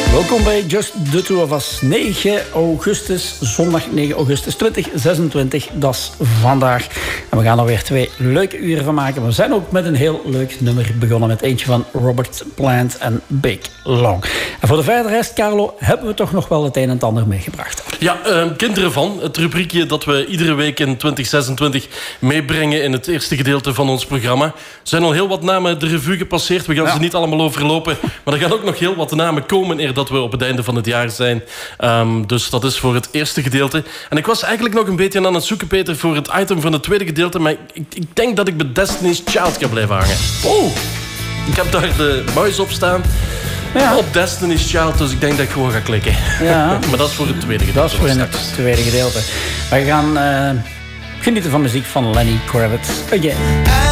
Welkom bij Just the Two of Us. 9 augustus, zondag 9 augustus 2026, dat is vandaag. En we gaan er weer 2 leuke uren van maken. We zijn ook met een heel leuk nummer begonnen met eentje van Robert Plant en Big Long. En voor de verdere rest, Carlo, hebben we toch nog wel het een en het ander meegebracht. Ja, Kinderen van, het rubriekje dat we iedere week in 2026 meebrengen in het eerste gedeelte van ons programma. Er zijn al heel wat namen de revue gepasseerd. We gaan ze niet allemaal overlopen, maar er gaan ook nog heel wat namen komen eer dat we op het einde van het jaar zijn. Dus dat is voor het eerste gedeelte. En ik was eigenlijk nog een beetje aan het zoeken, Peter, voor het item van het tweede gedeelte, maar ik denk dat ik bij Destiny's Child ga blijven hangen. Oh! Ik heb daar de muis op staan. Ja. Op Destiny's Child, dus ik denk dat ik gewoon ga klikken. Ja. Maar dat is voor het tweede gedeelte. Dat is voor het tweede gedeelte. We gaan genieten van muziek van Lenny Kravitz. Again.